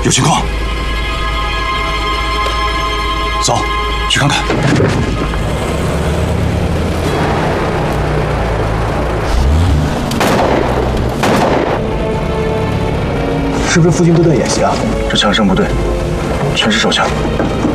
有情况，走，去看看。 是不是附近都在演习啊？ 这强盛部队全是手枪。